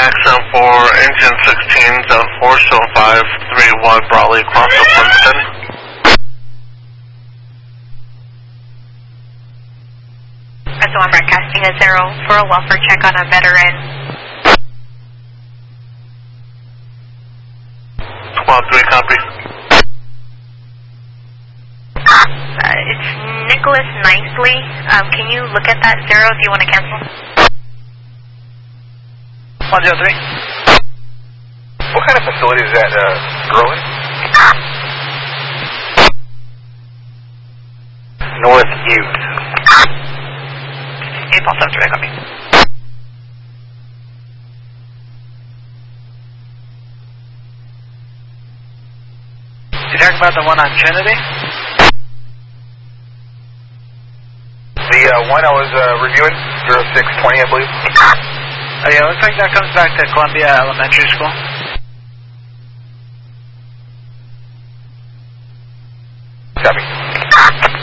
Zone 4, engine 16, Zone 4, show 531 Brawley, across to Princeton. So I'm broadcasting a 0 for a welfare check on a veteran. 12-3, copy. It's Nicholas Nicely. Can you look at that 0 if you want to cancel? 103. What kind of facility is that, Berlin? North Ute. 8.73, copy. You talking about the one on Trinity? The one I was reviewing, 0620, I believe. Oh yeah, looks like that comes back to Columbia Elementary School. Copy.